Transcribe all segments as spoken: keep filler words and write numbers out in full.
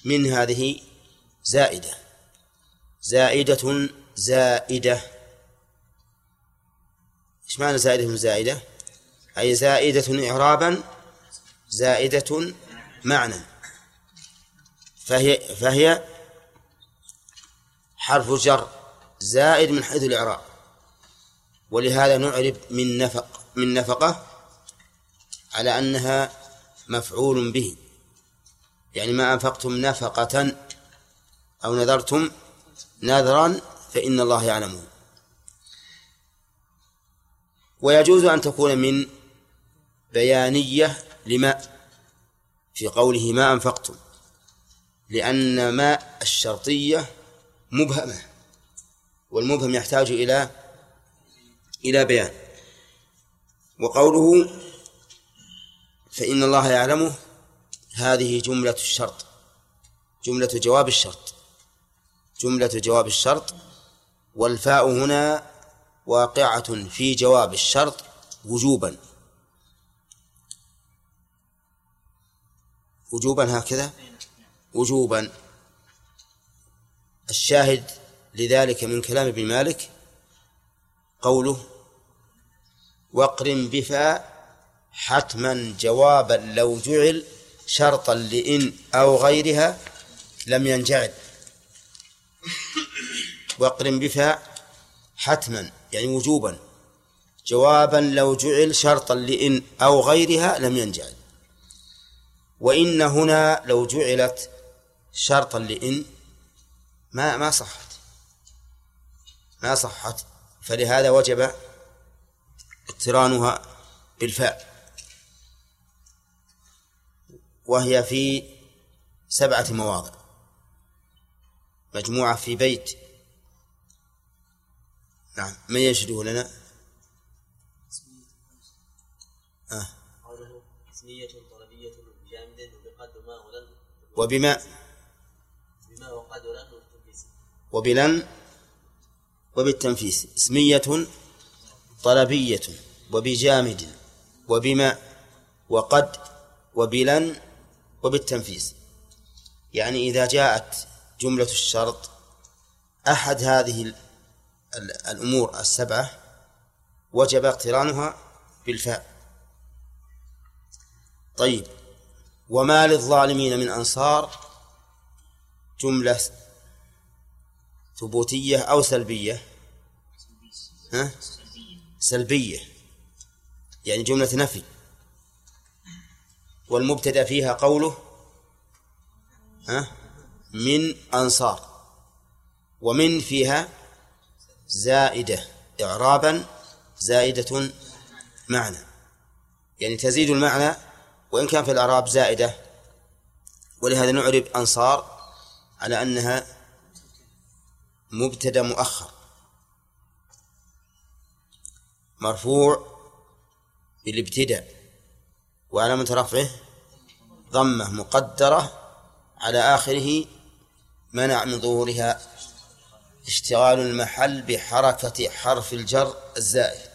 من هذه زائدة زائدة زائدة. إيش معنى زائدة زائدة؟ أي زائدة إعرابا زائدة معنى، فهي, فهي حرف جر زائد من حيث الإعراب، ولهذا نعرب من نفق من نفقة على أنها مفعول به، يعني ما أنفقتم نفقة أو نذرتم نذرا فإن الله يعلمه. ويجوز أن تكون من بيانية لما في قوله ما أنفقتم، لأن ما الشرطية مبهمة، والمبهم يحتاج إلى إلى بيان. وقوله فإن الله يعلمه هذه جملة الشرط، جملة جواب الشرط، جملة جواب الشرط، والفاء هنا واقعة في جواب الشرط وجوبا، وجوبا هكذا وجوبا. الشاهد لذلك من كلام ابن مالك قوله واقرن بفاء حتما جوابا لو جعل شرطا لإن أو غيرها لم ينجعل. واقرن بفاء حتما يعني وجوبا جوابا لو جعل شرطا لإن أو غيرها لم ينجعل. وإن هنا لو جعلت شرطا لإن ما ما صحت ما صحت فلهذا وجب اقترانها بالفاء، وهي في سبعة مواضع مجموعة في بيت. نعم، من يشهده لنا؟ آه. اسمية طلبية بجامد وبقد ما ولن وبما بما وقد ولن والتنفيس وبلن وبالتنفيس. اسمية طلبية وبجامد وبما وقد وبلن وبالتنفيس، يعني إذا جاءت جملة الشرط أحد هذه الأمور السبعة وجب اقترانها بالفاء. طيب، وما للظالمين من أنصار جملة ثبوتية أو سلبية؟ ها؟ سلبية، يعني جملة نفي، والمبتدأ فيها قوله ها؟ من أنصار، ومن فيها زائدة إعرابا زائدة معنى، يعني تزيد المعنى وإن كان في الإعراب زائدة، ولهذا نعرب أنصار على أنها مبتدأ مؤخر مرفوع بالابتداء وعلامة رفعه ضمة مقدرة على آخره منع من ظهورها اشتغال المحل بحركة حرف الجر الزائد.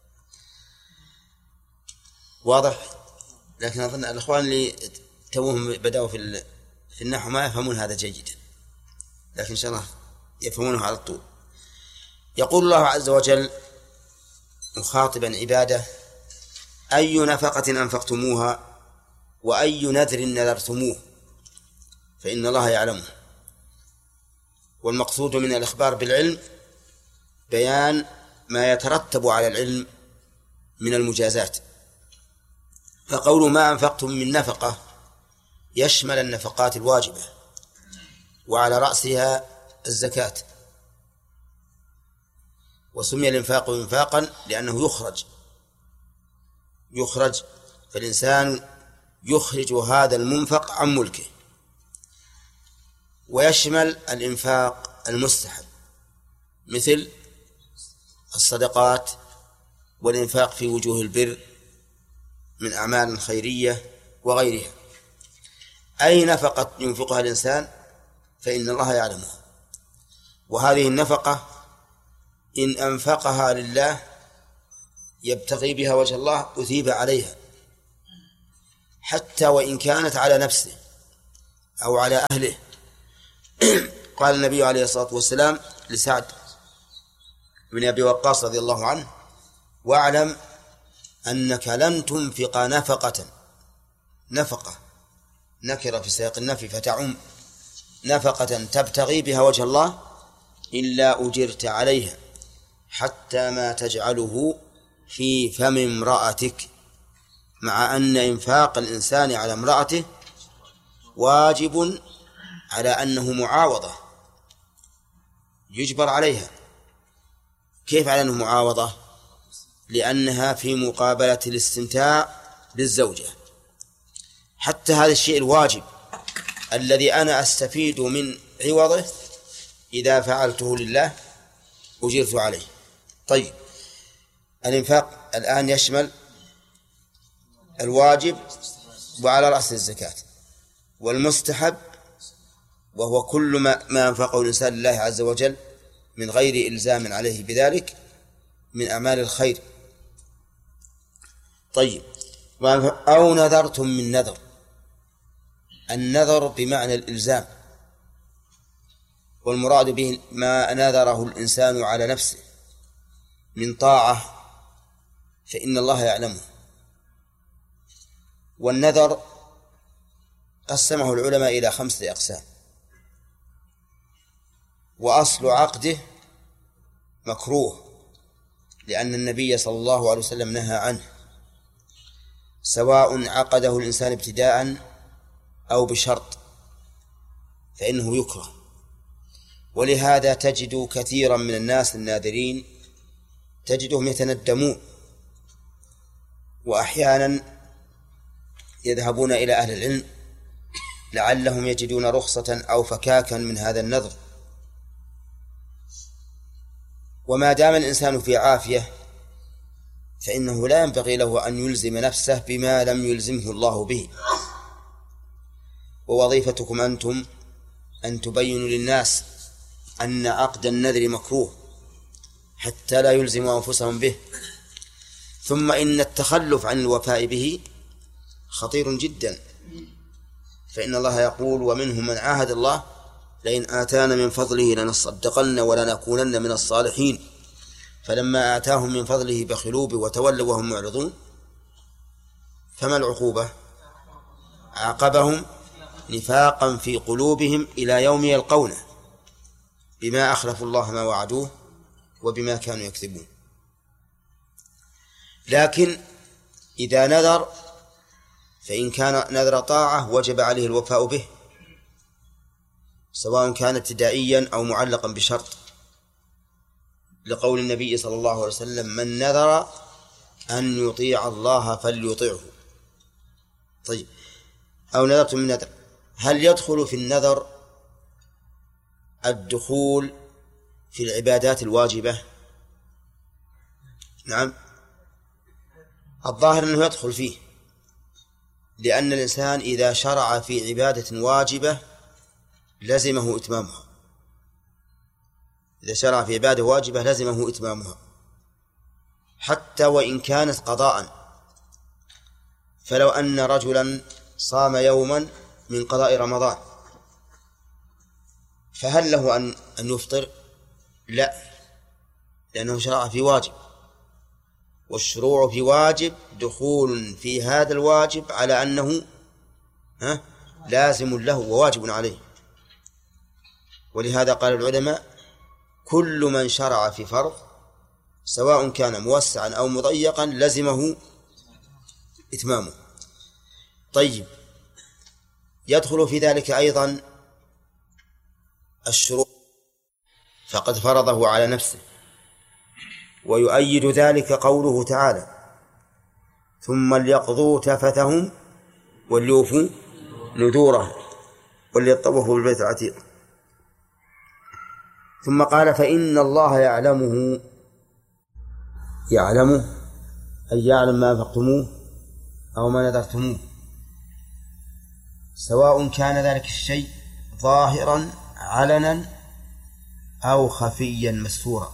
واضح؟ لكن أظن الأخوان اللي توهم بدأوا في في النحو ما يفهمون هذا جيدا، لكن إن شاء الله يفهمونه على الطول. يقول الله عز وجل مخاطبا عباده: أي نفقة أنفقتموها وأي نذر نذرتموه فإن الله يعلمه. والمقصود من الإخبار بالعلم بيان ما يترتب على العلم من المجازات. فقول ما أنفقتم من نفقة يشمل النفقات الواجبة، وعلى رأسها الزكاة. وسمي الإنفاق إنفاقا لأنه يخرج يخرج فالإنسان يخرج هذا المنفق عن ملكه. ويشمل الإنفاق المستحب مثل الصدقات والإنفاق في وجوه البر من أعمال خيرية وغيرها. أي نفقة ينفقها الإنسان فإن الله يعلمها، وهذه النفقة إن أنفقها لله يبتغي بها وجه الله أثيب عليها، حتى وإن كانت على نفسه أو على أهله. قال النبي عليه الصلاة والسلام لسعد بن أبي وقاص رضي الله عنه: واعلم أنك لن تنفق نفقة، نفقة نكرة في سياق النفي فتعم، نفقة تبتغي بها وجه الله إلا أجرت عليها حتى ما تجعله في فم امرأتك، مع أن إنفاق الإنسان على امرأته واجب على أنه معاوضة يجبر عليها. كيف على أنه معاوضة؟ لأنها في مقابلة الاستمتاع بالزوجة. حتى هذا الشيء الواجب الذي أنا أستفيد من عوضه إذا فعلته لله أجرت عليه. طيب، الإنفاق الآن يشمل الواجب وعلى رأس الزكاة، والمستحب وهو كل ما ما أنفقه الإنسان لله عز وجل من غير إلزام عليه بذلك من أعمال الخير. طيب، أو نذرتم من نذر. النذر بمعنى الإلزام، والمراد به ما نذره الإنسان على نفسه من طاعة فإن الله يعلمه. والنذر قسمه العلماء إلى خمسة أقسام. وأصل عقده مكروه، لأن النبي صلى الله عليه وسلم نهى عنه، سواء عقده الإنسان ابتداء أو بشرط فإنه يكره. ولهذا تجد كثيرا من الناس الناذرين تجدهم يتندمون، وأحيانا يذهبون إلى أهل العلم لعلهم يجدون رخصة أو فكاكا من هذا النذر. وما دام الإنسان في عافية فإنه لا ينبغي له أن يلزم نفسه بما لم يلزمه الله به. ووظيفتكم أنتم أن تبينوا للناس أن عقد النذر مكروه حتى لا يلزموا أنفسهم به. ثم إن التخلف عن الوفاء به خطير جدا، فإن الله يقول: ومنهم من عاهد الله لئن آتانا من فضله لنصدقن ولنكونن من الصالحين، فلما آتاهم من فضله بخلوا به وتولوا وهم معرضون. فما العقوبة؟ عاقبهم نفاقا في قلوبهم إلى يوم يلقونه بما أخلفوا الله ما وعدوه وبما كانوا يكذبون. لكن إذا نذر فإن كان نذر طاعة وجب عليه الوفاء به، سواء كان ابتدائيا أو معلقا بشرط، لقول النبي صلى الله عليه وسلم: من نذر أن يطيع الله فليطيعه. طيب، أو نذرت من نذر. هل يدخل في النذر الدخول في العبادات الواجبة؟ نعم، الظاهر أنه يدخل فيه، لأن الإنسان إذا شرع في عبادة واجبة لزمه إتمامها. إذا شرع في عبادة واجبة لزمه إتمامها حتى وإن كانت قضاء. فلو أن رجلا صام يوما من قضاء رمضان فهل له أن أن يفطر؟ لا، لأنه شرع في واجب، والشروع في واجب دخول في هذا الواجب على أنه ها لازم له وواجب عليه. ولهذا قال العلماء: كل من شرع في فرض سواء كان موسعا أو مضيقا لزمه إتمامه. طيب، يدخل في ذلك أيضا الشروع، فقد فرضه على نفسه. ويؤيد ذلك قوله تعالى: ثم ليقضوا تفثهم وليوفوا نذورهم وليطوفوا بالبيت العتيق. ثم قال: فإن الله يعلمه. يعلمه أي يعلم ما أنفقتموه أو ما نذرتموه، سواء كان ذلك الشيء ظاهرا علنا أو خفيا مستورا.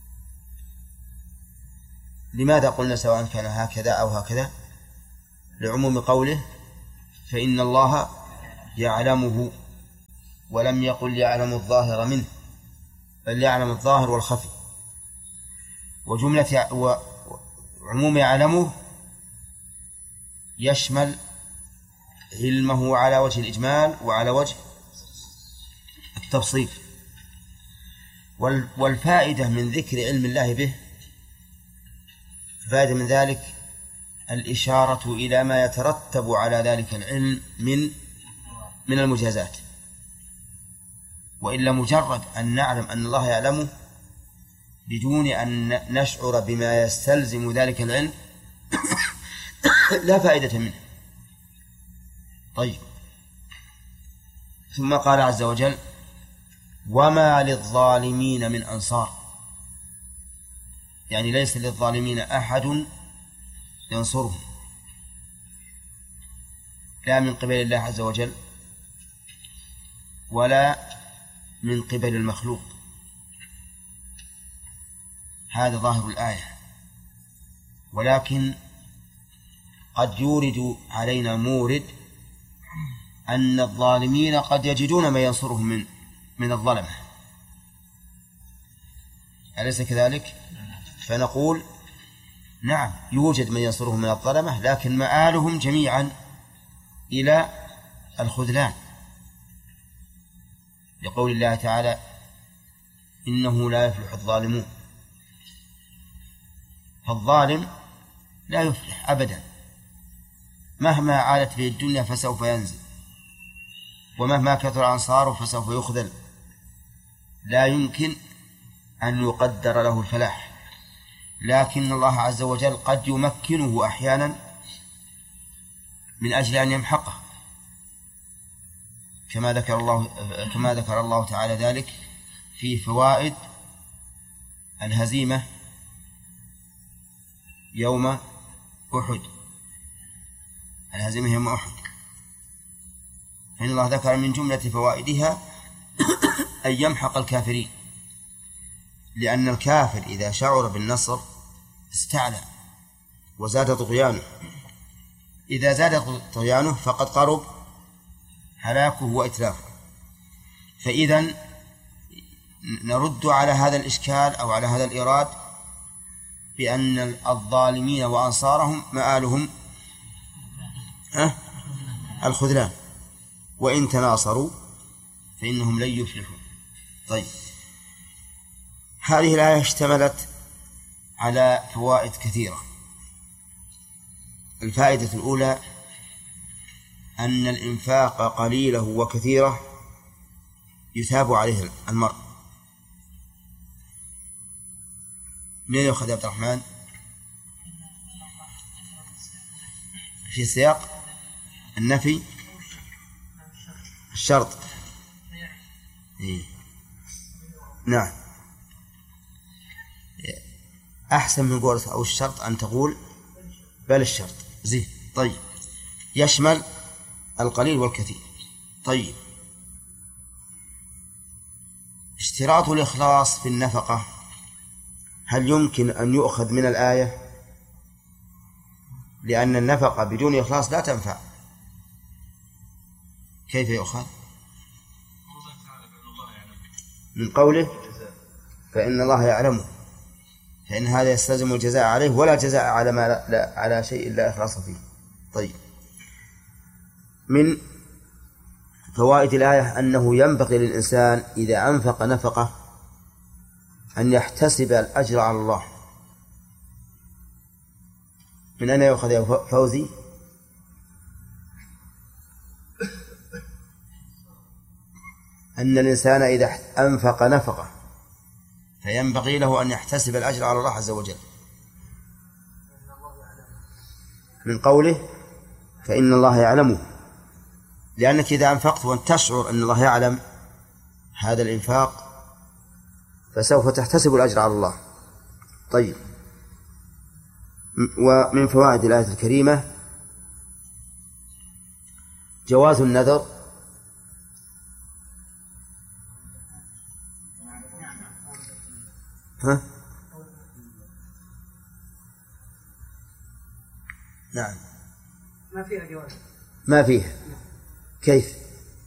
لماذا قلنا سواء كان هكذا أو هكذا؟ لعموم قوله: فإن الله يعلمه، ولم يقل يعلم الظاهر منه، بل يعلم الظاهر والخفي. وجملة وعموم يعلمه يشمل علمه على وجه الإجمال وعلى وجه التفصيل. والفائدة من ذكر علم الله به، فائدة من ذلك الإشارة إلى ما يترتب على ذلك العلم من من المجازات. وإلا مجرد أن نعلم أن الله يعلمه بدون أن نشعر بما يستلزم ذلك العلم لا فائدة منه. طيب، ثم قال عز وجل: وما للظالمين من أنصار، يعني ليس للظالمين أحد ينصرهم، لا من قبل الله عز وجل ولا من قبل المخلوق. هذا ظاهر الآية، ولكن قد يورد علينا مورد أن الظالمين قد يجدون ما ينصرهم من من الظلمة، أليس كذلك؟ فنقول نعم، يوجد من ينصرهم من الظلمة، لكن مآلهم جميعا إلى الخذلان، لقول الله تعالى: إنه لا يفلح الظالمون. فالظالم لا يفلح أبدا، مهما عالت به الدنيا فسوف ينزل، ومهما كثر أنصاره فسوف يخذل، لا يمكن أن يقدر له الفلاح. لكن الله عز وجل قد يمكنه أحيانا من أجل أن يمحقه، كما ذكر الله كما ذكر الله تعالى ذلك في فوائد الهزيمة يوم أحد. الهزيمة يوم أحد، فإن الله ذكر من جملة فوائدها أن يمحق الكافرين، لأن الكافر إذا شعر بالنصر استعلى وزاد طغيانه، إذا زاد طغيانه فقد قرب هلاكه وإتلافه. فإذا نرد على هذا الإشكال أو على هذا الإيراد بأن الظالمين وأنصارهم مآلهم أه؟ الخذلان، وإن تناصروا فإنهم لن يفلحوا. طيب، هذه الآية اشتملت على فوائد كثيرة. الفائدة الأولى أن الإنفاق قليله وكثيره يثاب عليه المرء. من يأخذ عبد الرحمن في سياق النفي الشرط؟ إيه؟ نعم، أحسن من قول أو الشرط أن تقول بل الشرط. زين. طيب، يشمل القليل والكثير. طيب، اشتراط الإخلاص في النفقة هل يمكن أن يؤخذ من الآية؟ لأن النفقة بدون إخلاص لا تنفع. كيف يؤخذ؟ من قوله فإن الله يعلمه، فإن هذا يستلزم الجزاء عليه، ولا جزاء على ما لا لا على شيء لا إخلاص فيه. طيب، من فوائد الآية أنه ينبغي للإنسان إذا أنفق نفقة أن يحتسب الأجر على الله. من أين يأخذ يا فوزي؟ أن الإنسان إذا أنفق نفقة فينبغي له أن يحتسب الأجر على الله عز وجل، من قوله فإن الله يعلمه، لأنك إذا أنفقت وأن تشعر أن الله يعلم هذا الإنفاق فسوف تحتسب الأجر على الله. طيب، ومن فوائد الآية الكريمة جواز النذر ها؟ نعم، ما فيها جواز. ما فيها. كيف؟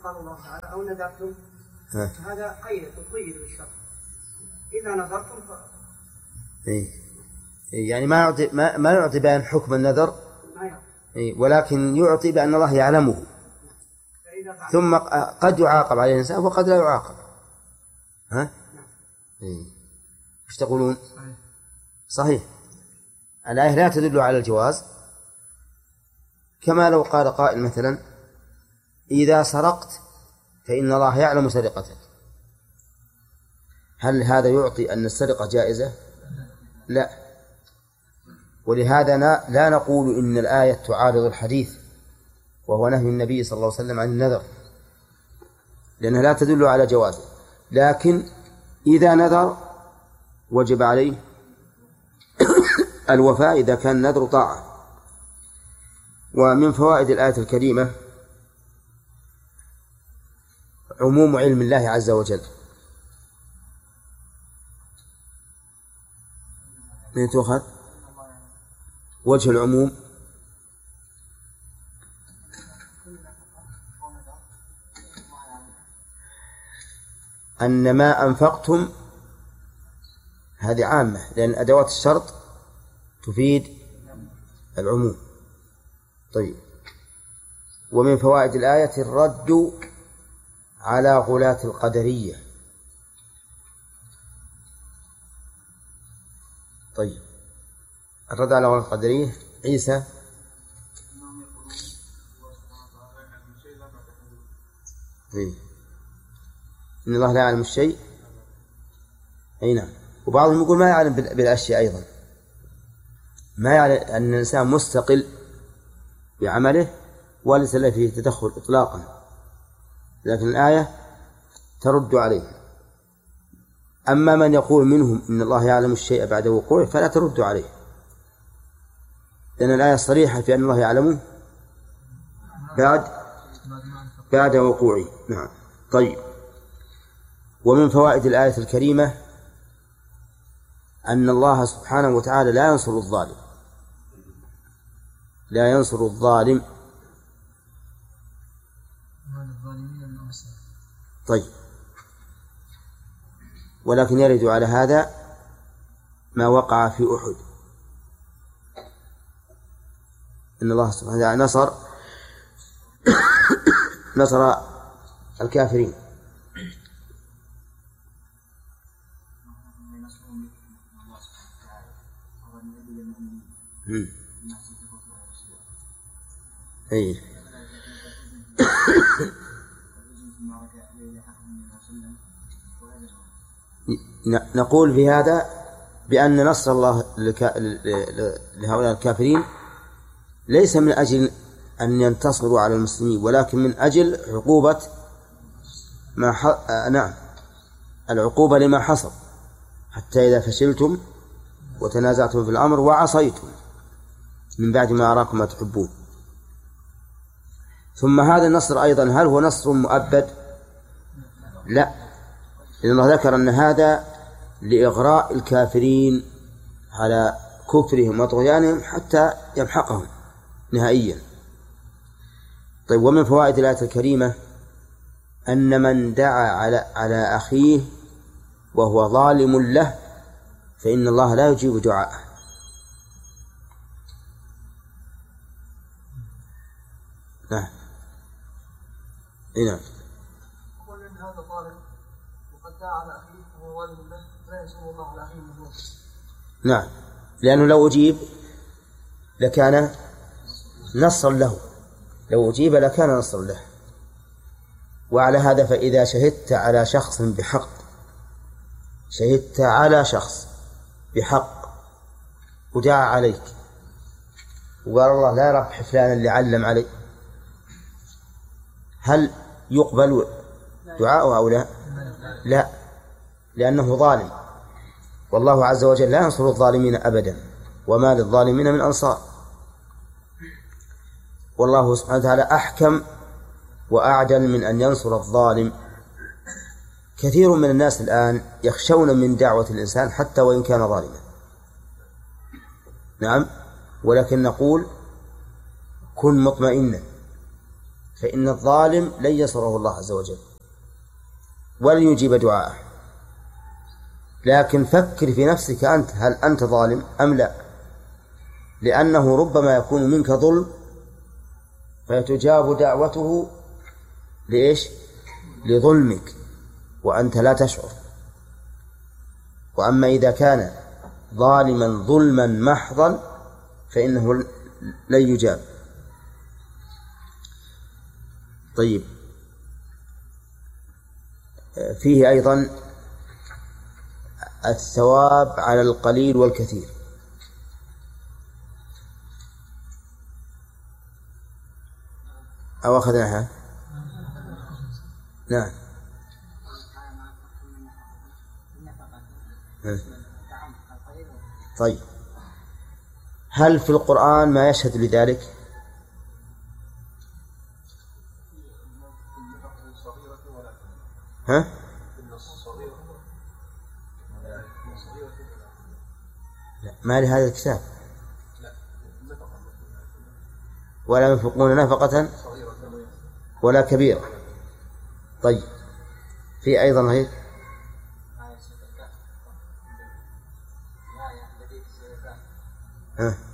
قال الله تعالى أو نذرتم، هذا قيد قيد بالشرط، إذا نذرتم ف... إيه. يعني ما يعطي ما, ما يعطي بيان حكم النذر، إيه. ولكن يعطي بأن الله يعلمه، ثم قد يعاقب عليه الإنسان وقد لا يعاقب. ها؟ إيه. ايش تقولون؟ صحيح، الآية لا تدل على الجواز، كما لو قال قائل مثلا إذا سرقت فإن الله يعلم سرقتك، هل هذا يعطي أن السرقة جائزة؟ لا. ولهذا لا نقول إن الآية تعارض الحديث وهو نهي النبي صلى الله عليه وسلم عن النذر، لأنها لا تدل على جوازه، لكن إذا نذر وجب عليه الوفاء إذا كان النذر طاعة. ومن فوائد الآية الكريمة عموم علم الله عز وجل. من تؤخذ وجه العموم؟ أن ما أنفقتم هذه عامة، لأن أدوات الشرط تفيد العموم. طيب، ومن فوائد الآية الرد على غلاة القدرية. طيب، الرد على غلاة القدرية عيسى طيب. إن الله لا يعلم الشيء، أي نعم. وبعضهم يقول ما يعلم بالأشياء أيضا، ما يعلم أن الإنسان مستقل بعمله وليس له فيه تدخل إطلاقا، لكن الآية ترد عليه. أما من يقول منهم إن الله يعلم الشيء بعد وقوعه فلا ترد عليه، لأن الآية صريحة في أن الله يعلمه بعد بعد وقوعه. نعم. طيب، ومن فوائد الآية الكريمة أن الله سبحانه وتعالى لا ينصر الظالم، لا ينصر الظالم. طيب، ولكن يرد على هذا ما وقع في أحد، إن الله سبحانه وتعالى نصر نصر الكافرين. أي نقول في هذا بأن نصر الله لهؤلاء الكافرين ليس من أجل أن ينتصروا على المسلمين، ولكن من أجل عقوبة ما ح... آه نعم العقوبة لما حصل، حتى إذا فشلتم وتنازعتم في الأمر وعصيتم من بعد ما أراكم ما تحبون. ثم هذا النصر أيضا هل هو نصر مؤبد؟ لا، لأن الله ذكر أن هذا لإغراء الكافرين على كفرهم وطغيانهم حتى يمحقهم نهائيا. طيب، ومن فوائد الآية الكريمة أن من دعا على على أخيه وهو ظالم له فإن الله لا يجيب دعاءه. نعم. نعم. يقول إن هذا ظالم وقد دعا على أخيه وهو ظالم له لا ينصر الله على أخيه المظلوم. نعم، لأنه لو أجيب لكان نصر له، لو أجيب لكان نصر له. وعلى هذا فإذا شهدت على شخص بحق، شهدت على شخص بحق ودعا عليك وقال الله لا يربح فلانا اللي علم علي، هل يقبل دعاءه أو لا؟ لا، لأنه ظالم، والله عز وجل لا ينصر الظالمين أبدا، وما للظالمين من أنصار. والله سبحانه وتعالى أحكم وأعدل من أن ينصر الظالم. كثير من الناس الآن يخشون من دعوة الإنسان حتى وإن كان ظالما. نعم، ولكن نقول كن مطمئنا فإن الظالم لن ينصره الله عز وجل ولن يجيب دعاءه. لكن فكر في نفسك أنت، هل أنت ظالم أم لا؟ لأنه ربما يكون منك ظلم فيتجاب دعوته لإيش؟ لظلمك وأنت لا تشعر. وأما إذا كان ظالما ظلما محضا فإنه لن يجاب. طيب، فيه أيضا الثواب على القليل والكثير. أو أخذناها؟ نعم. طيب، هل في القرآن ما يشهد لذلك؟ ها؟ لا، ما لهذا الكتاب ولا ينفقون نفقة ولا كبيرة. طيب، في أيضا غير ها؟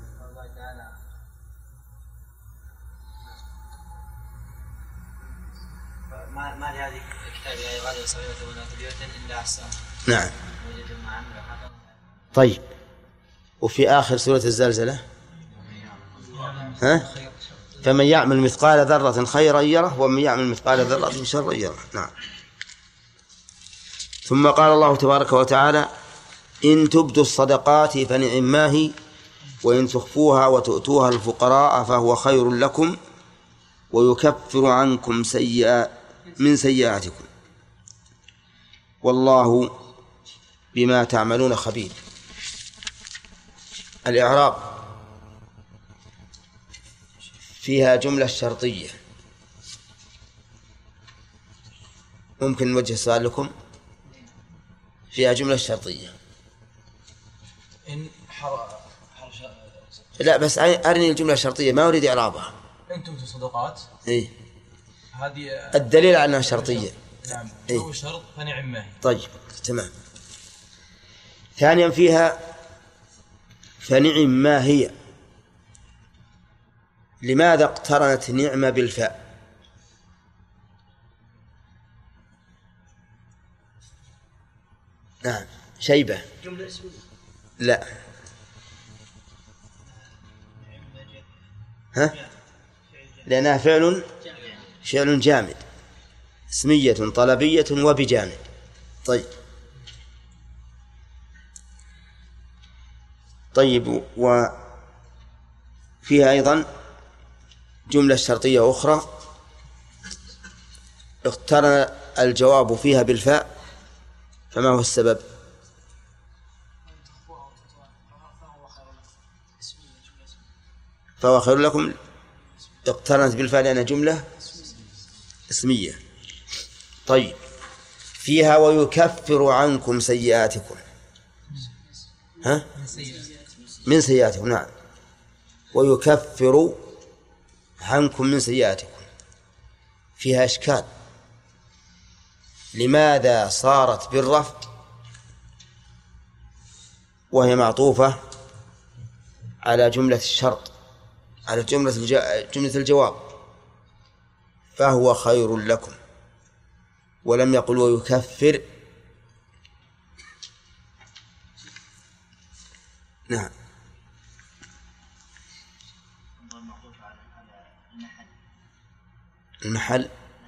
ما ما لهذه الكتاب لا يغادر صغيرة ولا كبيرة إلا أحصاها. نعم. طيب، وفي آخر سورة الزلزلة ها؟ فمن يعمل مثقال ذرة خيرا يره ومن يعمل مثقال ذرة شرا يره. نعم. ثم قال الله تبارك وتعالى: إن تبدوا الصدقات فنعما هي وإن تخفوها وتؤتوها الفقراء فهو خير لكم ويكفر عنكم سيئات من سيئاتكم والله بما تعملون خبير. الإعراب فيها جملة شرطية. ممكن نوجه سؤال لكم؟ فيها جملة شرطية. إن حر... حر... لا، بس أرني الجملة الشرطية، ما أريد إعرابها. إن تبدوا صدقات. إيه؟ هذه الدليل على أنها شرطية. نعم. إيه؟ هو شرط فنعم ما هي. طيب، تمام. ثانيا فيها فنعم ما هي. لماذا اقترنت نعمة بالفاء؟ نعم، شيبة. جملة اسمية. لا. ها؟ لأنها فعل فعل جامد، اسمية طلبية وبجانب. طيب. طيب، وفيها أيضا جملة شرطية أخرى اقترن الجواب فيها بالفاء، فما هو السبب؟ فهو خير لكم اقترنت بالفاء لأنها جملة اسمية. طيب، فيها ويكفر عنكم سيئاتكم. ها؟ من سيئاتكم. نعم، ويكفر عنكم من سيئاتكم. فيها إشكال. لماذا صارت بالرفع وهي معطوفة على جملة الشرط، على جملة جملة الجواب؟ فهو خير لكم، ولم يقل ويكفر. نعم. المحل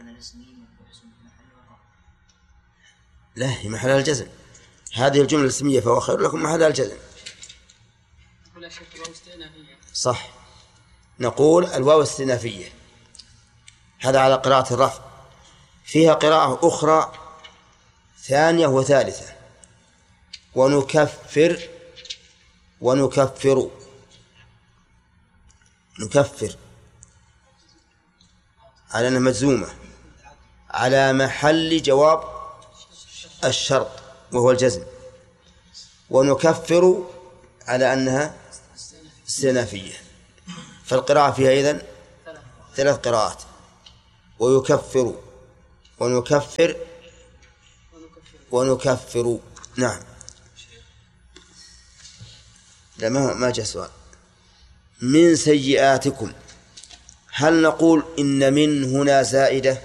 لا، هي محلها الجزم. هذه الجملة الاسمية فهو خير لكم محلها الجزم. صح، نقول الواو استئنافية. هذا على قراءة الرفع. فيها قراءة أخرى ثانية وثالثة: ونكفر ونكفر. نكفر على أنها مجزومة على محل جواب الشرط وهو الجزم، ونكفر على أنها استئنافية. فالقراءة فيها إذن ثلاث قراءات. ويكفر ونكفر ونكفر. نعم. لا ما ما جاء سؤال. من سيئاتكم، هل نقول إن من هنا زائدة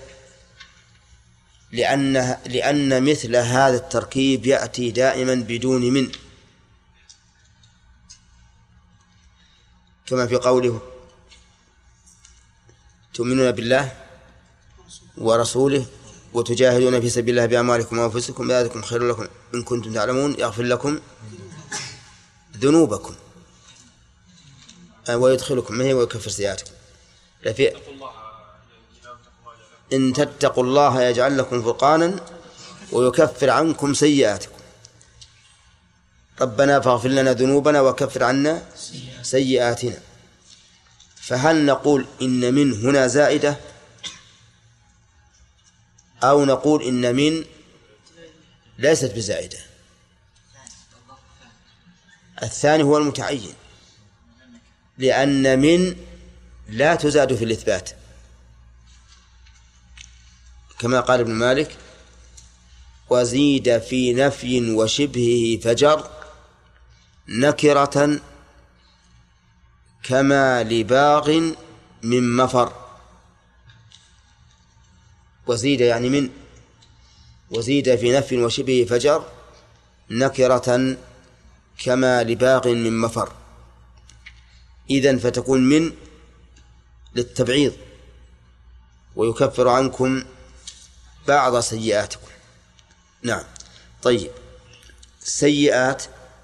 لأن لأن مثل هذا التركيب يأتي دائما بدون من، كما في قوله تؤمنون بالله ورسوله وتجاهدون في سبيل الله بأموالكم وأنفسكم ذلكم خير لكم إن كنتم تعلمون يغفر لكم ذنوبكم ويدخلكم ما هي ويكفر سيئاتكم. إن تتقوا الله يجعل لكم فرقانا ويكفر عنكم سيئاتكم. ربنا فاغفر لنا ذنوبنا وكفر عنا سيئاتنا. فهل نقول إن من هنا زائدة أو نقول إن من ليست بزائدة؟ الثاني هو المتعين، لأن من لا تزاد في الإثبات، كما قال ابن مالك وزيد في نفي وشبهه فجر نكرة كما لباغ من مفر. وزيد يعني من، وزيد في نفي وشبهه فجر نكرة كما لباغ من مفر. إذن فتكون من للتبعيض ويكفر عنكم بعض سيئاتكم. نعم. طيب، سيئات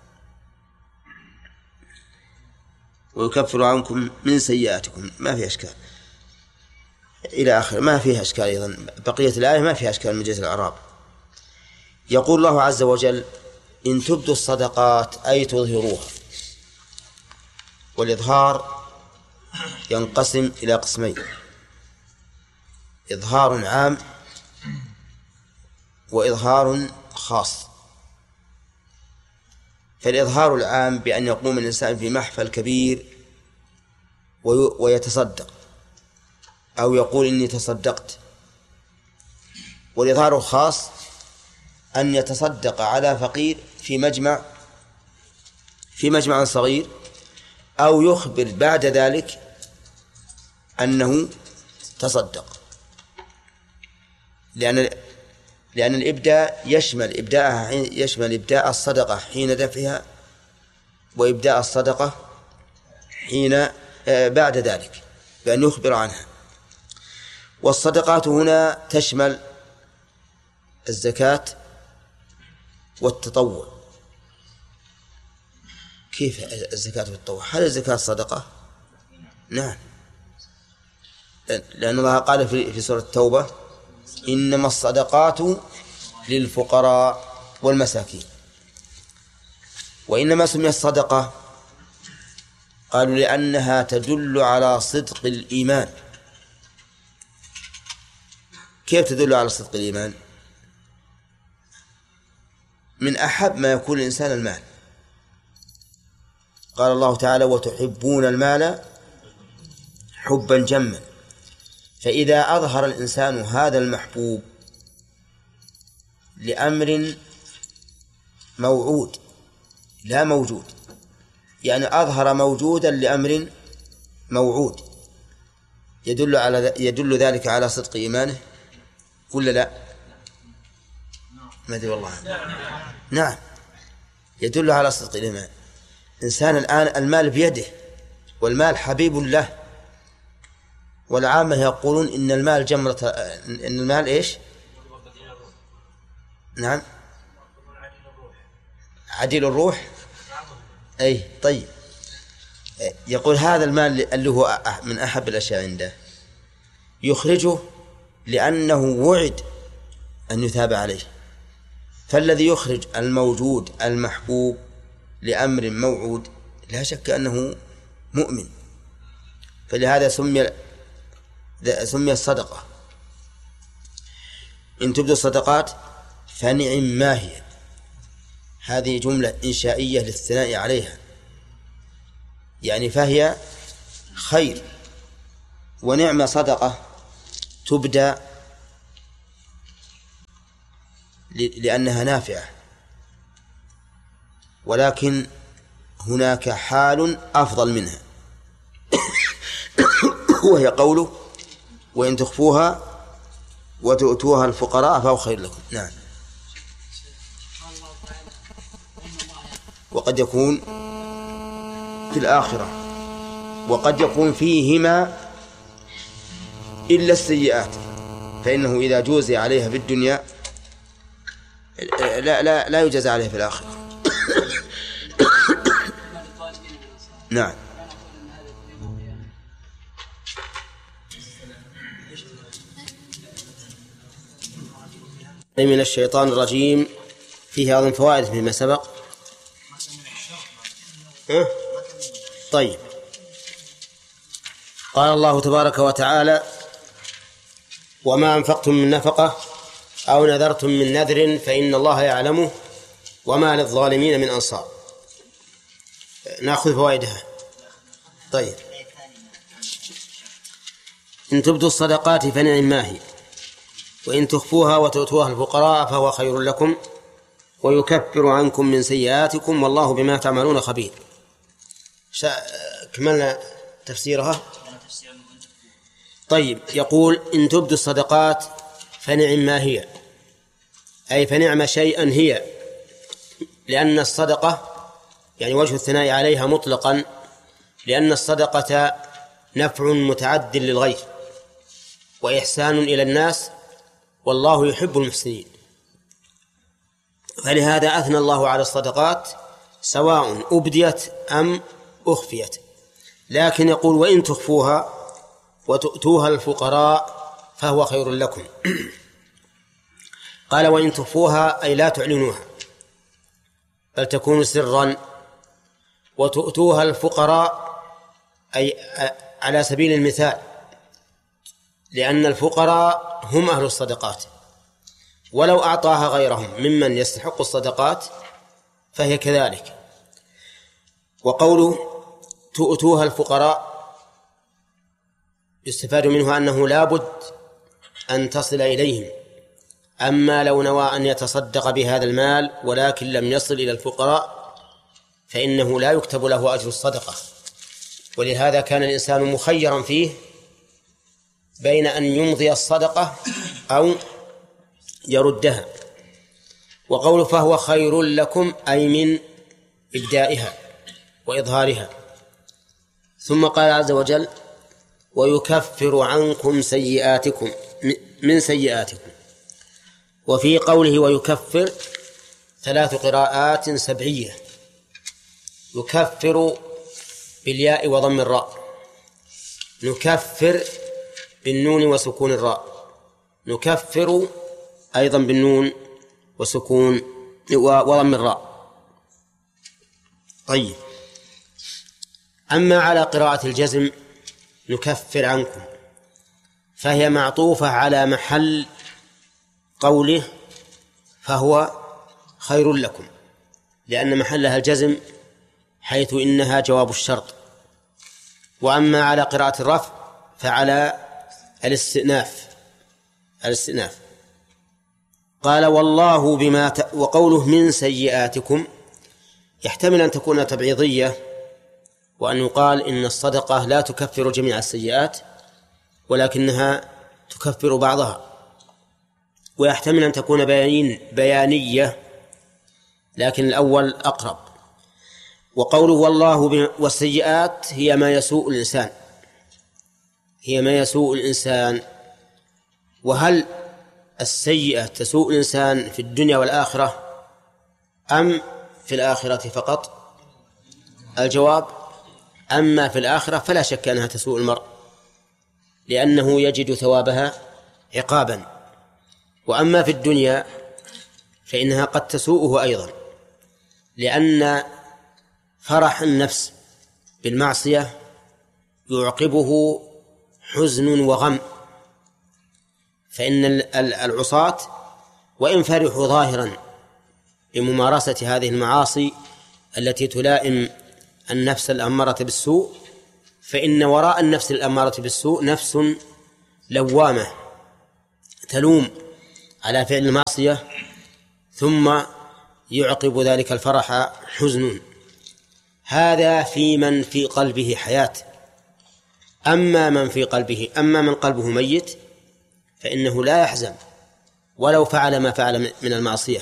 ويكفر عنكم من سيئاتكم ما فيها أشكال إلى آخر، ما فيها أشكال. أيضا بقية الآية ما فيها أشكال من جهة الأعراب. يقول الله عز وجل إن تبدوا الصدقات أي تظهروها. والإظهار ينقسم إلى قسمين: إظهار عام وإظهار خاص. فالإظهار العام بأن يقوم الإنسان في محفل كبير ويتصدق أو يقول إني تصدقت. والإظهار الخاص أن يتصدق على فقير في مجمع في مجمع صغير، أو يخبر بعد ذلك أنه تصدق، لأن لأن الإبداء يشمل إبداءها يشمل إبداء الصدقة حين دفعها وإبداء الصدقة حين بعد ذلك بأن يخبر عنها. والصدقات هنا تشمل الزكاة والتطوع. كيف الزكاة والتطوع؟ هل الزكاة صدقة؟ نعم، لأن الله قال في سورة التوبة إنما الصدقات للفقراء والمساكين. وإنما سمي الصدقة قالوا لأنها تدل على صدق الإيمان. كيف تدل على صدق الإيمان؟ من أحب ما يكون الإنسان المال. قال الله تعالى وتحبون المال حبا جما. فإذا أظهر الإنسان هذا المحبوب لأمر موعود لا موجود، يعني أظهر موجودا لأمر موعود، يدل على يدل ذلك على صدق إيمانه ولا لا؟ ما أدري والله. نعم، يدل على صدق الإيمان. إنسان الآن المال بيده والمال حبيب له، والعامة يقولون إن المال جمرة، إن المال إيش؟ نعم، عديل الروح. أي طيب، يقول هذا المال اللي هو من أحب الأشياء عنده يخرجه لأنه وعد أن يثاب عليه. فالذي يخرج الموجود المحبوب لأمر موعود لا شك أنه مؤمن. فلهذا سمي سمي الصدقة. إن تبدو الصدقات فنعم ما هي. هذه جملة إنشائية للثناء عليها، يعني فهي خير ونعم صدقة تبدى لأنها نافعة، ولكن هناك حال أفضل منها وهي قوله وإن تخفوها وتؤتوها الفقراء فهو خير لكم. نعم. وقد يكون في الآخرة، وقد يكون فيهما إلا السيئات، فإنه إذا جوزي عليها في الدنيا لا لا لا يجازى عليها في الآخرة. نعم. من الشيطان الرجيم فيه أيضا فوائد فيما سبق. أه؟ طيب، قال الله تبارك وتعالى وما أنفقتم من نفقة أو نذرتم من نذر فإن الله يعلمه وما للظالمين من أنصار. نأخذ فوائدها. طيب، إن تبدوا الصدقات فنعم ما هي، وإن تخفوها وتؤتوها الفقراء فهو خير لكم ويكفر عنكم من سيئاتكم والله بما تعملون خبير. كملنا تفسيرها. طيب، يقول إن تبدوا الصدقات فنعم ما هي، أي فنعم شيئا هي، لأن الصدقة يعني وجه الثناء عليها مطلقا، لأن الصدقة نفع متعد للغير وإحسان إلى الناس والله يحب المحسنين، فلهذا أثنى الله على الصدقات سواء أبديت أم أخفيت. لكن يقول وإن تخفوها وتؤتوها الفقراء فهو خير لكم. قال وإن تخفوها أي لا تعلنوها بل تكون سرا، وتؤتوها الفقراء أي على سبيل المثال، لأن الفقراء هم أهل الصدقات، ولو أعطاها غيرهم ممن يستحق الصدقات فهي كذلك. وقوله تؤتوها الفقراء يستفاد منه أنه لا بد أن تصل إليهم، أما لو نوى أن يتصدق بهذا المال ولكن لم يصل إلى الفقراء فإنه لا يكتب له أجر الصدقة. ولهذا كان الإنسان مخيرا فيه بين أن يمضي الصدقة أو يردها. وقوله فهو خير لكم أي من إبدائها وإظهارها. ثم قال عز وجل ويكفر عنكم سيئاتكم من سيئاتكم. وفي قوله ويكفر ثلاث قراءات سبعية، يكفر بالياء وضم الراء، نكفر بالنون وسكون الراء، نكفر أيضا بالنون وسكون وضم الراء. طيب، أما على قراءة الجزم نكفر عنكم فهي معطوفة على محل قوله فهو خير لكم، لأن محلها الجزم حيث إنها جواب الشرط. وأما على قراءة الرفع فعلى الاستئناف الاستئناف قال والله بما ت... وقوله من سيئاتكم يحتمل أن تكون تبعيضية، وأن يقال إن الصدقة لا تكفر جميع السيئات ولكنها تكفر بعضها، ويحتمل أن تكون بيان بيانية، لكن الأول أقرب. وقوله والله ب... والسيئات هي ما يسوء الإنسان هي ما يسوء الإنسان. وهل السيئة تسوء الإنسان في الدنيا والآخرة أم في الآخرة فقط؟ الجواب أما في الآخرة فلا شك أنها تسوء المرء، لأنه يجد ثوابها عقابا. وأما في الدنيا فإنها قد تسوءه أيضا، لأن فرح النفس بالمعصية يعقبه حزن وغم، فإن العصاة وإن فرحوا ظاهرا بممارسة هذه المعاصي التي تلائم النفس الأمارة بالسوء، فإن وراء النفس الأمارة بالسوء نفس لوامة تلوم على فعل المعصية ثم يعقب ذلك الفرح حزن. هذا في من في قلبه حياة. أما من في قلبه أما من قلبه ميت فإنه لا يحزن ولو فعل ما فعل من المعصية.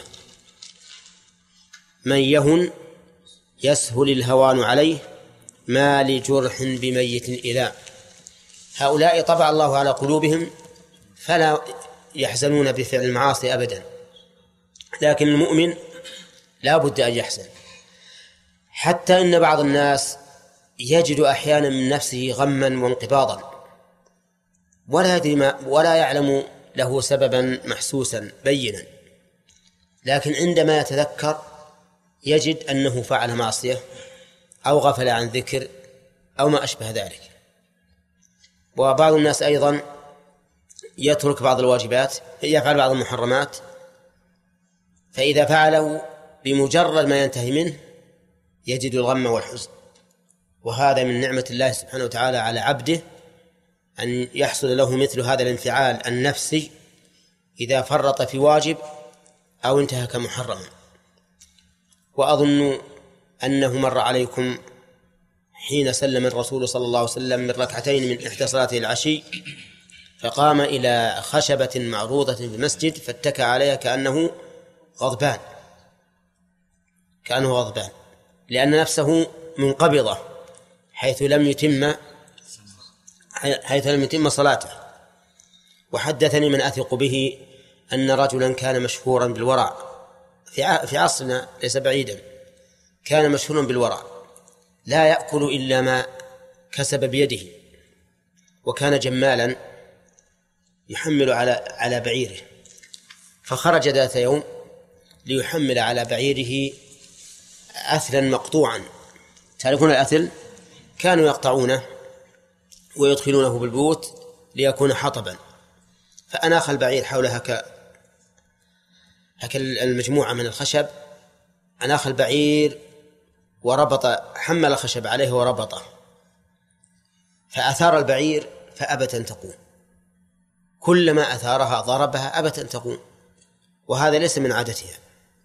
من يهن يسهل الهوان عليه ما لجرح بميت إذا. هؤلاء طبع الله على قلوبهم فلا يحزنون بفعل المعاصي أبدا، لكن المؤمن لا بد أن يحزن. حتى إن بعض الناس يجد أحيانا من نفسه غما وانقباضا ولا يدري ما ولا يعلم له سببا محسوسا بينا، لكن عندما يتذكر يجد أنه فعل معصية أو غفل عن ذكر أو ما أشبه ذلك. وبعض الناس أيضا يترك بعض الواجبات، يفعل بعض المحرمات، فإذا فعله بمجرد ما ينتهي منه يجد الغم والحزن. وهذا من نعمة الله سبحانه وتعالى على عبده أن يحصل له مثل هذا الانفعال النفسي إذا فرط في واجب أو انتهك محرما. وأظن أنه مر عليكم حين سلم الرسول صلى الله عليه وسلم من ركعتين من إحدى صلاته العشي فقام إلى خشبة معروضة في المسجد فاتكى عليها كأنه غضبان كأنه غضبان لأن نفسه منقبضة حيث لم يتم حيث لم يتم صلاته. وحدثني من أثق به أن رجلا كان مشهورا بالورع في عصرنا ليس بعيدا، كان مشهورا بالورع لا يأكل إلا ما كسب بيده، وكان جمالا يحمل على على بعيره، فخرج ذات يوم ليحمل على بعيره أثلا مقطوعا. تعرفون الأثل؟ كانوا يقطعونه ويدخلونه بالبيوت ليكون حطبا، فأناخ البعير حولها ك هك المجموعة من الخشب، أناخ البعير وربط حمل الخشب عليه وربطه، فأثار البعير فأبت أن تقوم، كلما أثارها ضربها أبت أن تقوم، وهذا ليس من عادتها.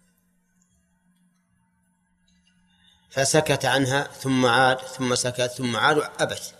فسكت عنها ثم عاد ثم سكت ثم عاد أبت،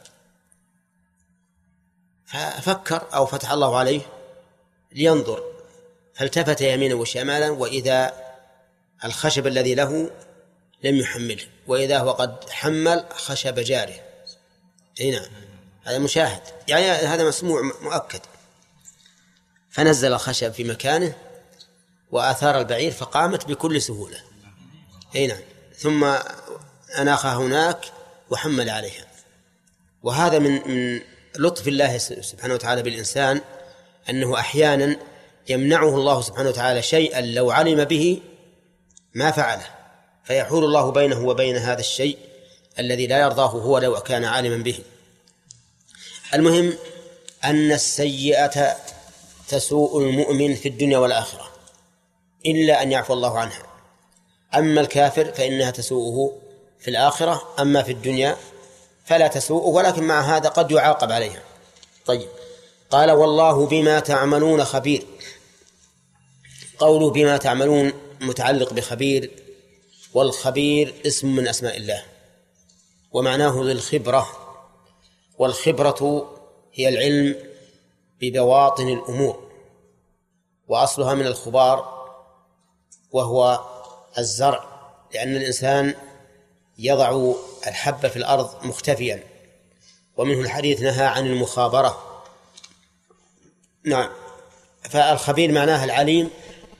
ففكر أو فتح الله عليه لينظر، فالتفت يمينا وشمالا وإذا الخشب الذي له لم يحمله، وإذا هو قد حمل خشب جاره. هنا هذا مشاهد، يعني هذا مسموع مؤكد. فنزل الخشب في مكانه وآثار البعير فقامت بكل سهولة. هنا ثم أناخها هناك وحمل عليها. وهذا من من لطف الله سبحانه وتعالى بالإنسان أنه أحيانا يمنعه الله سبحانه وتعالى شيئا لو علم به ما فعله، فيحول الله بينه وبين هذا الشيء الذي لا يرضاه هو لو كان عالما به. المهم أن السيئة تسوء المؤمن في الدنيا والآخرة إلا أن يعفو الله عنها. أما الكافر فإنها تسوءه في الآخرة، أما في الدنيا فلا تسوءه، ولكن مع هذا قد يعاقب عليها. طيب، قال والله بما تعملون خبير. قوله بما تعملون متعلق بخبير، والخبير اسم من أسماء الله ومعناه للخبرة، والخبرة هي العلم ببواطن الأمور، وأصلها من الخبار وهو الزرع، لأن الإنسان يضع الحب في الأرض مختفيا، ومنه الحديث نهى عن المخابرة. نعم، فالخبير معناها العليم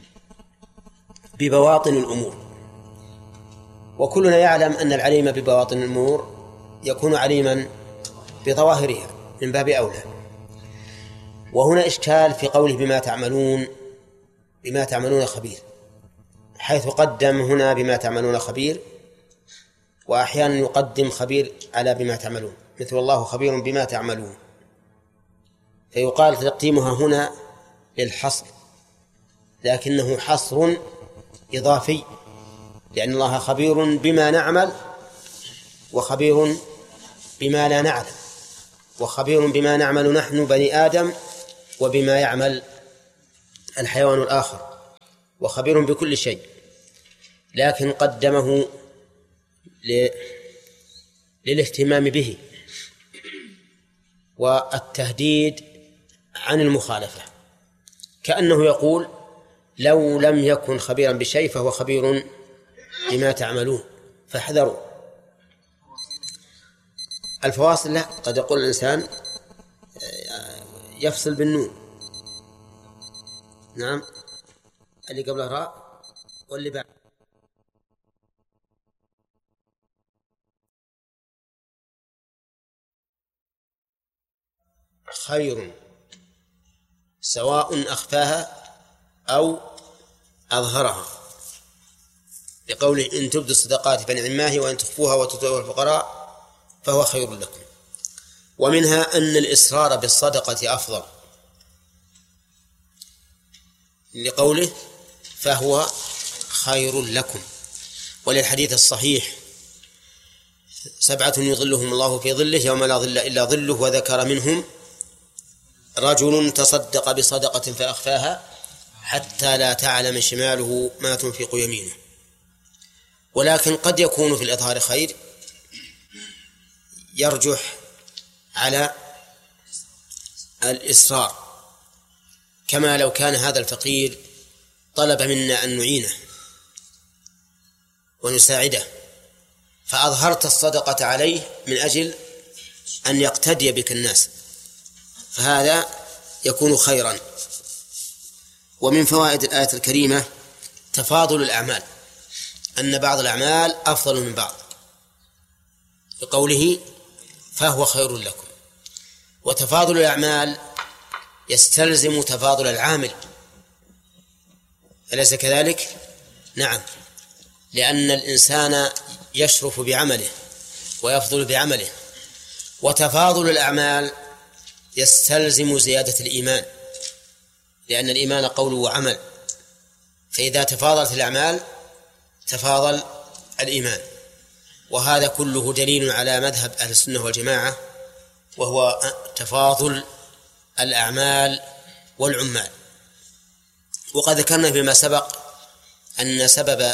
ببواطن الأمور، وكلنا يعلم أن العليم ببواطن الأمور يكون عليما بظواهرها من باب أولى. وهنا إشكال في قوله بما تعملون بما تعملون خبير، حيث قدم هنا بما تعملون خبير، وأحيانا يقدم خبير على بما تعملون، مثل الله خبير بما تعملون، فيقال تقديمها هنا للحصر، لكنه حصر إضافي، لأن الله خبير بما نعمل وخبير بما لا نعلم، وخبير بما نعمل نحن بني آدم وبما يعمل الحيوان الآخر وخبير بكل شيء، لكن قدمه للاهتمام به والتهديد عن المخالفة، كأنه يقول لو لم يكن خبيرا بشيء فهو خبير بما تعملون فاحذروا. الفواصل لا، قد يقول الإنسان يفصل بالنون. نعم، اللي قبله راء واللي بعد خير سواء أخفاها أو أظهرها، لقوله إن تبدوا الصدقات فنعما هي وإن تخفوها وتؤتوها الفقراء فهو خير لكم. ومنها أن الإصرار بالصدقة أفضل، لقوله فهو خير لكم، وللحديث الصحيح سبعة يظلهم الله في ظله يوم لا ظل إلا ظله، وذكر منهم رجل تصدق بصدقة فأخفاها حتى لا تعلم شماله ما تنفق يمينه. ولكن قد يكون في الإظهار خير يرجح على الإصرار، كما لو كان هذا الفقير طلب منا أن نعينه ونساعده فأظهرت الصدقة عليه من أجل أن يقتدي بك الناس، فهذا يكون خيرا. ومن فوائد الآية الكريمة تفاضل الأعمال، أن بعض الأعمال أفضل من بعض، بقوله فهو خير لكم. وتفاضل الأعمال يستلزم تفاضل العامل، أليس كذلك؟ نعم، لأن الإنسان يشرف بعمله ويفضل بعمله. وتفاضل الأعمال يستلزم زيادة الإيمان، لأن الإيمان قول وعمل، فإذا تفاضلت الأعمال تفاضل الإيمان. وهذا كله دليل على مذهب أهل السنة والجماعة، وهو تفاضل الأعمال والعمال. وقد ذكرنا فيما سبق أن سبب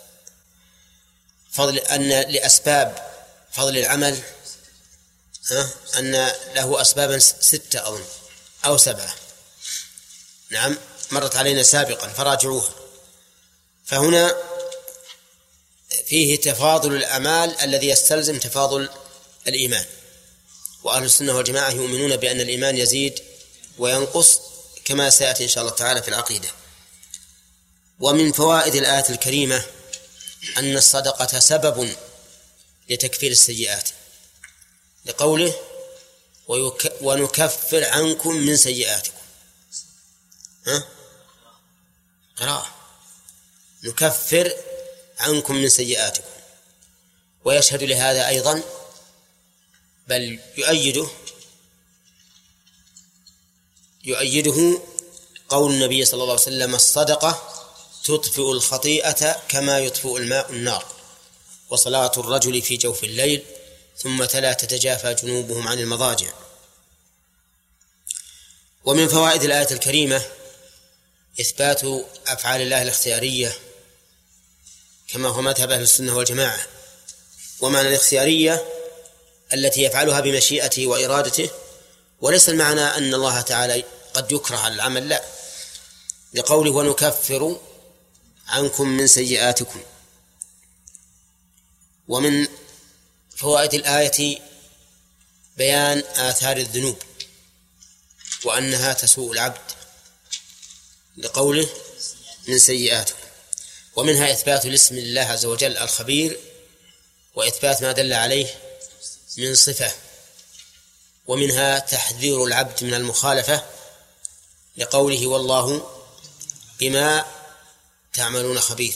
فضل أن لأسباب فضل العمل أن له أسبابا ستة أظن أو سبعة، نعم مرت علينا سابقا فراجعوها. فهنا فيه تفاضل الأعمال الذي يستلزم تفاضل الإيمان، وأهل السنة والجماعة يؤمنون بأن الإيمان يزيد وينقص كما سيأتي إن شاء الله تعالى في العقيدة. ومن فوائد الآية الكريمة أن الصدقة سبب لتكفير السيئات، لقوله ويك... ونكفر عنكم من سيئاتكم. ها؟ قراءة نكفر عنكم من سيئاتكم. ويشهد لهذا أيضا بل يؤيده يؤيده قول النبي صلى الله عليه وسلم الصدقة تطفئ الخطيئة كما يطفئ الماء النار، وصلاة الرجل في جوف الليل، ثم تلا تتجافى جنوبهم عن المضاجع. ومن فوائد الآية الكريمة إثبات أفعال الله الاختيارية كما هو مذهب أهل السنة والجماعة. ومعنى الاختيارية التي يفعلها بمشيئته وإرادته، وليس المعنى أن الله تعالى قد يكره على العمل، لا، لقوله ونكفر عنكم من سيئاتكم. ومن فوائد الآية بيان آثار الذنوب وأنها تسوء العبد، لقوله من سيئاتكم. ومنها إثبات الاسم لله عز وجل الخبير، وإثبات ما دل عليه من صفة. ومنها تحذير العبد من المخالفة، لقوله والله بما تعملون خبير،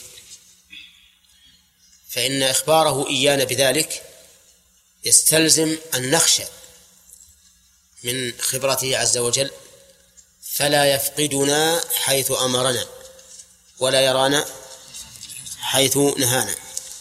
فإن إخباره إيانا بذلك يستلزم أن نخشى من خبرته عز وجل، فلا يفقدنا حيث أمرنا ولا يرانا حيث نهانا.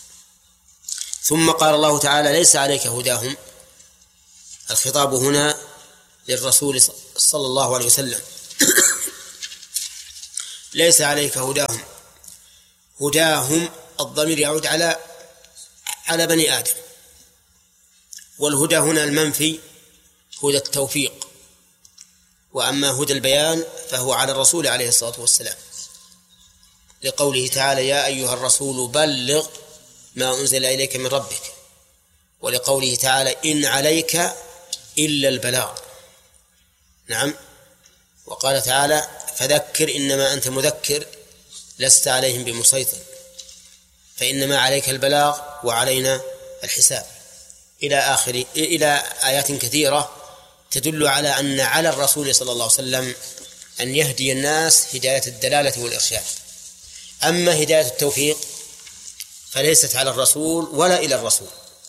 ثم قال الله تعالى ليس عليك هداهم، الخطاب هنا للرسول صلى الله عليه وسلم، ليس عليك هداهم. هداهم الضمير يعود على على بني آدم، والهدى هنا المنفي هدى التوفيق، وأما هدى البيان فهو على الرسول عليه الصلاة والسلام، لقوله تعالى يا أيها الرسول بلغ ما أنزل إليك من ربك، ولقوله تعالى إن عليك إلا البلاغ. نعم. وقال تعالى فذكر إنما أنت مذكر لست عليهم بمسيطر، فإنما عليك البلاغ وعلينا الحساب، إلى آخر إلى آيات كثيرة تدل على أن على الرسول صلى الله عليه وسلم أن يهدي الناس هداية الدلالة والإرشاد. أما هداية التوفيق فليست على الرسول ولا إلى الرسول،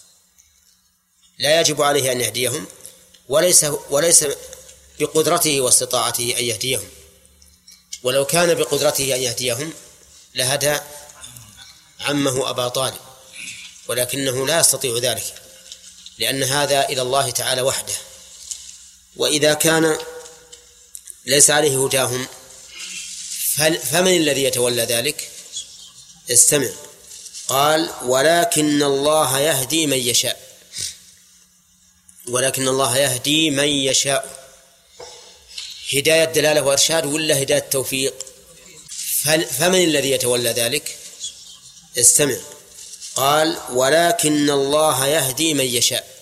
لا يجب عليه أن يهديهم، وليس وليس بقدرته واستطاعته أن يهديهم، ولو كان بقدرته أن يهديهم لهدى عمه أبا طالب، ولكنه لا يستطيع ذلك لأن هذا إلى الله تعالى وحده. وإذا كان ليس عليه هداهم فمن الذي يتولى ذلك؟ استمع. قال ولكن الله يهدي من يشاء، ولكن الله يهدي من يشاء، هداية دلالة وإرشاد ولا هداية توفيق؟ فمن الذي يتولى ذلك؟ استمع. قال ولكن الله يهدي من يشاء،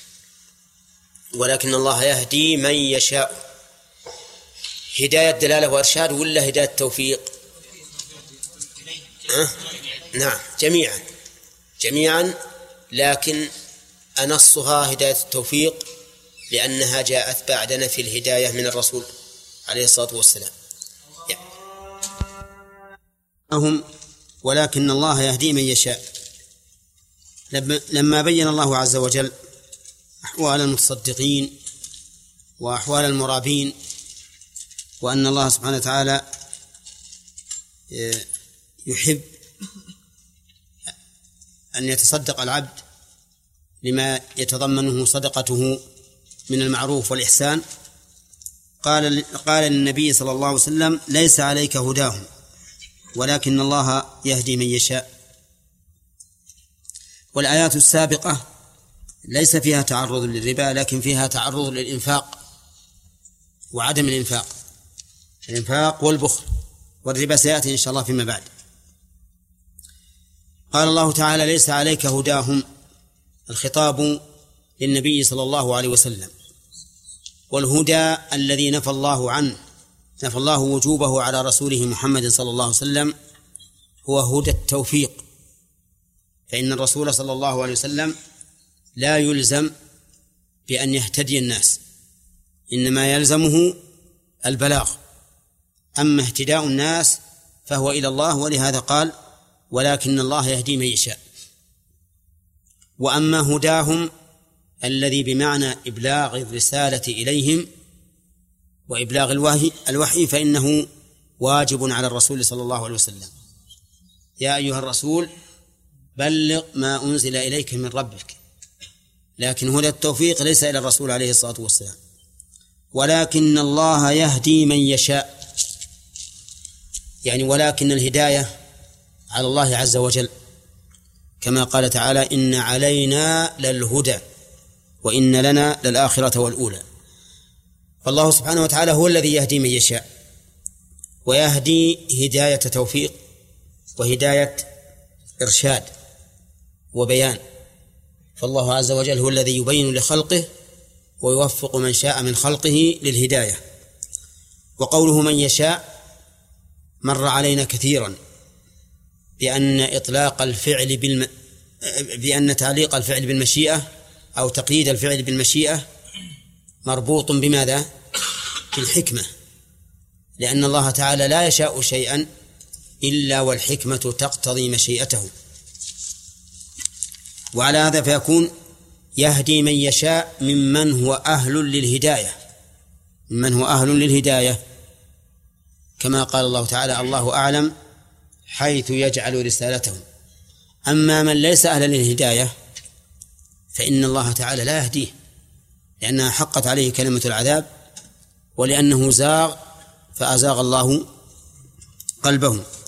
ولكن الله يهدي من يشاء، هداية دلالة وإرشاد ولا هداية توفيق؟ أه؟ نعم جميعا جميعا لكن أنصها هداية التوفيق لأنها جاءت بعد نفي الهداية من الرسول عليه الصلاة والسلام. هم ولكن الله يهدي من يشاء. لما بين الله عز وجل أحوال المتصدقين وأحوال المرابين، وأن الله سبحانه وتعالى يحب أن يتصدق العبد لما يتضمنه صدقته من المعروف والإحسان، قال قال للنبي صلى الله عليه وسلم ليس عليك هداهم ولكن الله يهدي من يشاء. والآيات السابقة ليس فيها تعرض للربا لكن فيها تعرض للإنفاق وعدم الإنفاق، الإنفاق والبخل، والربا سيأتي إن شاء الله فيما بعد. قال الله تعالى ليس عليك هداهم، الخطاب للنبي صلى الله عليه وسلم، والهدى الذي نفى الله عنه نفى الله وجوبه على رسوله محمد صلى الله عليه وسلم هو هدى التوفيق، فإن الرسول صلى الله عليه وسلم لا يلزم بأن يهتدي الناس، إنما يلزمه البلاغ، أما اهتداء الناس فهو إلى الله، ولهذا قال ولكن الله يهدي من يشاء. وأما هداهم الذي بمعنى إبلاغ الرسالة إليهم وإبلاغ الوحي, الوحي فإنه واجب على الرسول صلى الله عليه وسلم. يا أيها الرسول بلغ ما أنزل إليك من ربك، لكن هدى التوفيق ليس إلى الرسول عليه الصلاة والسلام. ولكن الله يهدي من يشاء، يعني ولكن الهداية على الله عز وجل، كما قال تعالى إن علينا للهدى وإن لنا للآخرة والأولى. فالله سبحانه وتعالى هو الذي يهدي من يشاء، ويهدي هداية توفيق وهداية إرشاد وبيان، فالله عز وجل هو الذي يبين لخلقه ويوفق من شاء من خلقه للهداية. وقوله من يشاء مر علينا كثيرا بأن إطلاق الفعل بالم... بأن تعليق الفعل بالمشيئة أو تقييد الفعل بالمشيئة مربوط بماذا؟ بالحكمة، لأن الله تعالى لا يشاء شيئا إلا والحكمة تقتضي مشيئته، وعلى هذا فيكون يهدي من يشاء ممن هو أهل للهداية ممن هو أهل للهداية كما قال الله تعالى الله أعلم حيث يجعل رسالته. أما من ليس أهلا للهداية فإن الله تعالى لا يهديه، لأنها حقت عليه كلمة العذاب، ولأنه زاغ فأزاغ الله قلبه.